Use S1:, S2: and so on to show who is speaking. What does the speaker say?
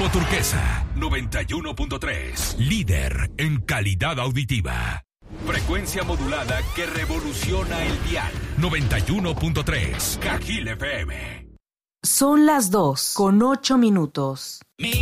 S1: Grupo Turquesa 91.3, líder en calidad auditiva. Frecuencia modulada que revoluciona el dial. 91.3, Cajil FM.
S2: Son las 2:08.